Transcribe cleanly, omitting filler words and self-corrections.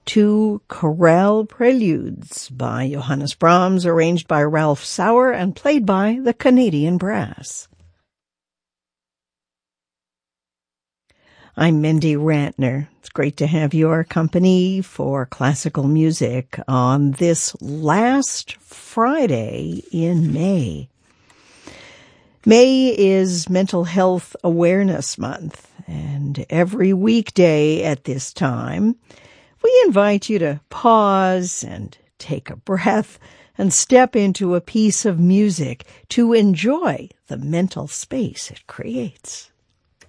Two chorale preludes by Johannes Brahms, arranged by Ralph Sauer and played by the Canadian Brass. I'm Mindy Rantner. It's great to have your company for classical music on this last Friday in May. May is Mental Health Awareness Month, and every weekday at this time, we invite you to pause and take a breath and step into a piece of music to enjoy the mental space it creates.